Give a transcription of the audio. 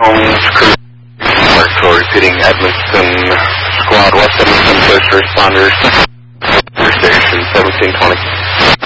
Sounds crew. Marshall repeating Edmondson Squad, West Edmondson, first responders, station 1720.